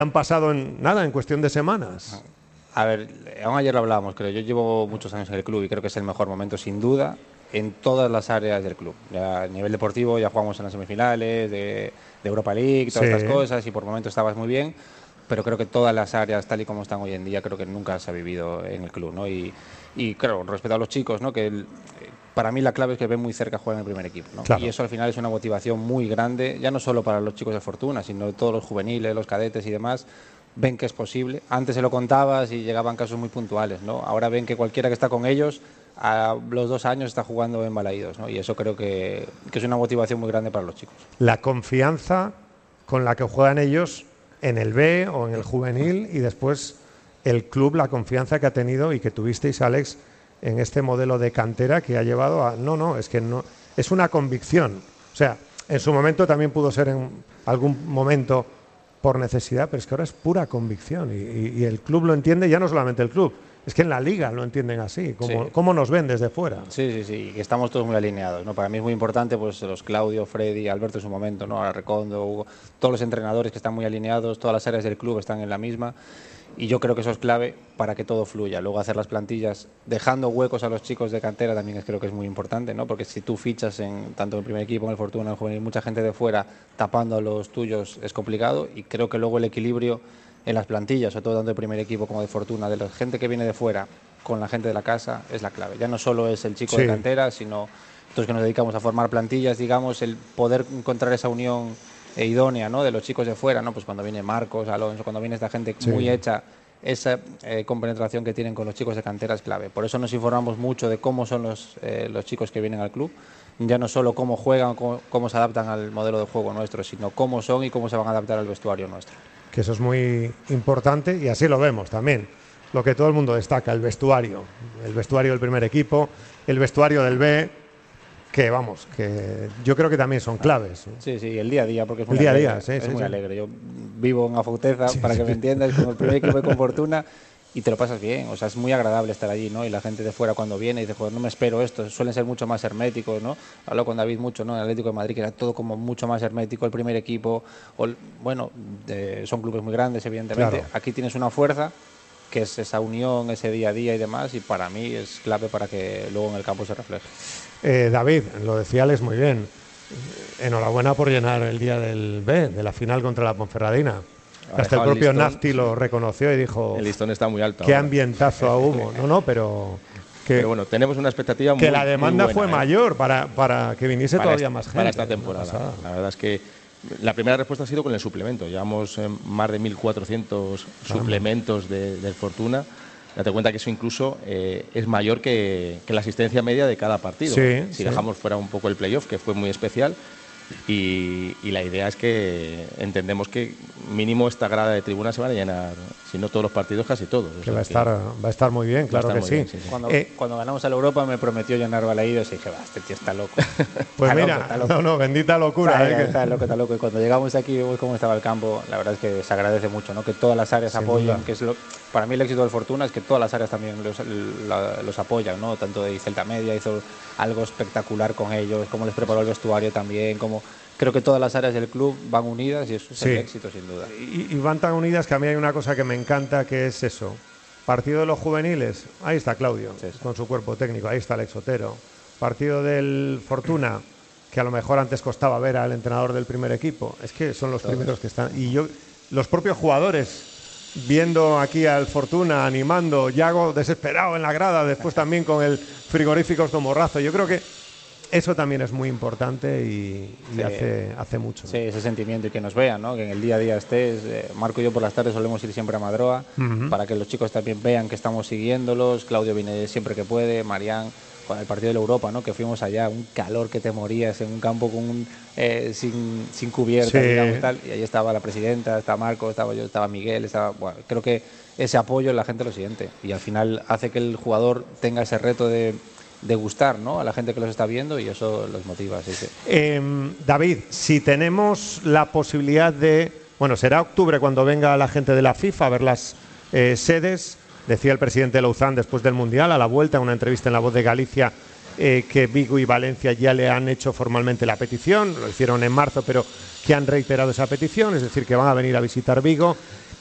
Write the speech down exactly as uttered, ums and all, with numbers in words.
han pasado en nada, en cuestión de semanas. A ver, aún ayer lo hablábamos, creo. Yo llevo muchos años en el club y creo que es el mejor momento, sin duda, en todas las áreas del club. Ya a nivel deportivo ya jugamos en las semifinales de, de Europa League, todas Sí. estas cosas, y por momentos estabas muy bien, pero creo que todas las áreas, tal y como están hoy en día, creo que nunca se ha vivido en el club, ¿no? Y, y claro, respecto a los chicos, ¿no? Que el, para mí la clave es que ven muy cerca jugar en el primer equipo, ¿no? Claro. Y eso al final es una motivación muy grande, ya no solo para los chicos de Fortuna, sino todos los juveniles, los cadetes y demás. Ven que es posible. Antes se lo contabas y llegaban casos muy puntuales, ¿no? Ahora ven que cualquiera que está con ellos a los dos años está jugando en Balaídos, ¿no? Y eso creo que, que es una motivación muy grande para los chicos. La confianza con la que juegan ellos en el B o en el juvenil, y después el club, la confianza que ha tenido y que tuvisteis, Alex, en este modelo de cantera que ha llevado a... No, no, es que no... Es una convicción. O sea, en su momento también pudo ser en algún momento por necesidad, pero es que ahora es pura convicción y, y, y el club lo entiende, ya no solamente el club, es que en la liga lo entienden así, como, Sí. como nos ven desde fuera. Sí, sí, sí, que estamos todos muy alineados, ¿no? Para mí es muy importante, pues los Claudio, Freddy, Alberto en su momento, ¿no? Ahora Recondo, Hugo, todos los entrenadores que están muy alineados, todas las áreas del club están en la misma, y yo creo que eso es clave para que todo fluya. Luego hacer las plantillas dejando huecos a los chicos de cantera también es, creo que es muy importante, ¿no? Porque si tú fichas en tanto en el primer equipo, en el Fortuna, en el juvenil, mucha gente de fuera tapando a los tuyos es complicado, y creo que luego el equilibrio en las plantillas, sobre todo tanto del primer equipo como de Fortuna, de la gente que viene de fuera con la gente de la casa, es la clave. Ya no solo es el chico Sí. de cantera, sino nosotros que nos dedicamos a formar plantillas, digamos, el poder encontrar esa unión eh, idónea, ¿no? De los chicos de fuera, ¿no? Pues cuando viene Marcos, Alonso, cuando viene esta gente Sí. muy hecha, esa eh, compenetración que tienen con los chicos de cantera es clave. Por eso nos informamos mucho de cómo son los, eh, los chicos que vienen al club, ya no solo cómo juegan, cómo, cómo se adaptan al modelo de juego nuestro, sino cómo son y cómo se van a adaptar al vestuario nuestro. Que eso es muy importante y así lo vemos también. Lo que todo el mundo destaca, el vestuario. El vestuario del primer equipo, el vestuario del B, que vamos, que yo creo que también son claves. Sí, sí, el día a día, porque es muy El día a alegre. día, sí, es sí, muy sí. alegre. Yo vivo en Afauteza, Sí, para sí. que me entiendas, con el primer equipo y con Fortuna, y te lo pasas bien. O sea, es muy agradable estar allí, ¿no? Y la gente de fuera cuando viene dice, joder, no me espero esto. Suelen ser mucho más herméticos, ¿no? Hablo con David mucho, ¿no? En el Atlético de Madrid, que era todo como mucho más hermético, el primer equipo. O, bueno, de, son clubes muy grandes, evidentemente. Claro. Aquí tienes una fuerza, que es esa unión, ese día a día y demás, y para mí es clave para que luego en el campo se refleje. Eh, David, lo decía Alex muy bien. Enhorabuena por llenar el día del B, de la final contra la Ponferradina. Ha Hasta el dejado propio listón. Nafti lo reconoció y dijo, El listón está muy alto. qué ahora. ambientazo hubo. No, no, pero que, Pero bueno, tenemos una expectativa muy que la demanda muy fue buena, ¿eh? mayor para, para que viniese Para todavía esta- más gente. Para esta temporada. Pasada. La verdad es que la primera respuesta ha sido con el suplemento. Llevamos eh, más de mil cuatrocientos suplementos de, del Fortuna. Date cuenta que eso incluso eh, es mayor que, que la asistencia media de cada partido. Sí, si sí. dejamos fuera un poco el playoff, que fue muy especial. Y, y la idea es que entendemos que mínimo esta grada de tribuna se van a llenar, si no todos los partidos, casi todos. O Que sea va a estar, va a estar muy bien, va a claro estar que muy sí. bien, sí, sí. Cuando, Eh, cuando ganamos a la Europa me prometió llenar Balaídos y dije, va, este tío está loco. Pues Está mira, loco, está loco. no, no, bendita locura. Está, eh, que- está loco, está loco. Y cuando llegamos aquí, vimos cómo estaba el campo, la verdad es que se agradece mucho, ¿no? Que todas las áreas Sin apoyen, duda. que es lo, para mí el éxito del Fortuna es que todas las áreas también los, la- los apoyan, ¿no? Tanto de Celta Media hizo algo espectacular con ellos, cómo les preparó el vestuario también, como creo que todas las áreas del club van unidas y eso es Sí. el éxito, sin duda. Y, y van tan unidas que a mí hay una cosa que me encanta, que es eso. Partido de los juveniles, ahí está Claudio, Sí, sí. con su cuerpo técnico, ahí está Alex Otero. Partido del Fortuna, que a lo mejor antes costaba ver al entrenador del primer equipo, es que son los Todos. primeros que están. Y yo, los propios jugadores, viendo aquí al Fortuna, animando, Yago desesperado en la grada, después también con el frigorífico Morrazo. Yo creo que eso también es muy importante y, y Sí. hace, hace mucho. Sí, ese sentimiento y que nos vean, ¿no? Que en el día a día estés. Eh, Marco y yo por las tardes solemos ir siempre a Madroa Ujú. para que los chicos también vean que estamos siguiéndolos. Claudio viene siempre que puede, Marián con el partido de la Europa, ¿no? Que fuimos allá, un calor que te morías en un campo con un, eh, sin, sin cubierta, Sí. digamos, tal. Y ahí estaba la presidenta, estaba Marco, estaba yo, estaba Miguel, estaba, bueno, creo que ese apoyo la gente lo siente y al final hace que el jugador tenga ese reto de de gustar, ¿no? A la gente que los está viendo y eso los motiva. Así que. Eh, David, si tenemos la posibilidad de, bueno, será octubre cuando venga la gente de la FIFA a ver las eh, sedes, decía el presidente Louzán después del Mundial, a la vuelta, en una entrevista en La Voz de Galicia, eh, que Vigo y Valencia ya le han hecho formalmente la petición, lo hicieron en marzo, pero que han reiterado esa petición, es decir, que van a venir a visitar Vigo.